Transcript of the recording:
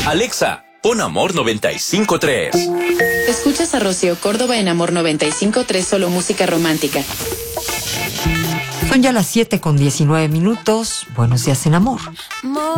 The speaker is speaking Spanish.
Alexa, pon Amor 95.3. Escuchas a Rocío Córdoba en Amor 95.3, solo música romántica. Son ya las 7:19. Buenos días en Amor.